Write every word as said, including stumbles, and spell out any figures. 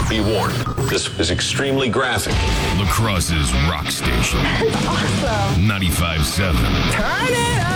Be warned, this is extremely graphic. La Crosse's rock station. That's awesome. ninety-five point seven. Turn it up.